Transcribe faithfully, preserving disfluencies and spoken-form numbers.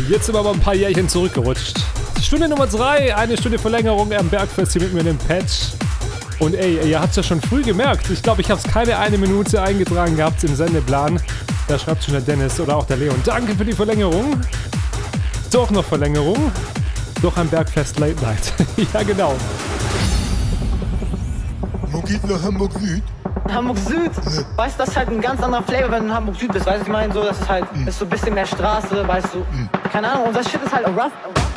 Jetzt sind wir aber ein paar Jährchen zurückgerutscht. Stunde Nummer drei, eine Stunde Verlängerung am Bergfest hier mit mir in dem Patch. Und ey, ihr habt's ja schon früh gemerkt. Ich glaube, ich habe es keine eine Minute eingetragen gehabt im Sendeplan. Da schreibt schon der Dennis oder auch der Leon. Danke für die Verlängerung. Doch noch Verlängerung. Doch ein Bergfest Late Night. Ja, genau. Wo geht nach Hamburg Süd? Hamburg Süd, äh. weißt du, das ist halt ein ganz anderer Flavor, wenn du in Hamburg Süd bist, weißt du, ich meine, so, das ist halt, mm. ist so ein bisschen mehr Straße, weißt du, mm. keine Ahnung, und das Shit ist halt rough.